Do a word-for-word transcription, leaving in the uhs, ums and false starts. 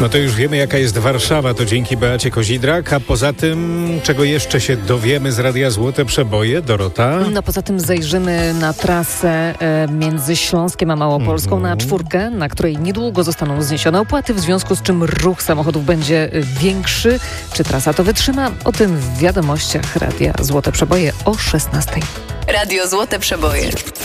No to już wiemy, jaka jest Warszawa, to dzięki Beacie Kozidrak, a poza tym, czego jeszcze się dowiemy z Radia Złote Przeboje, Dorota? No poza tym zajrzymy na trasę e, między Śląskiem a Małopolską, mm. na czwórkę, na której niedługo zostaną zniesione opłaty, w związku z czym ruch samochodów będzie większy. Czy trasa to wytrzyma? O tym w wiadomościach Radia Złote Przeboje o szesnastej. Radio Złote Przeboje.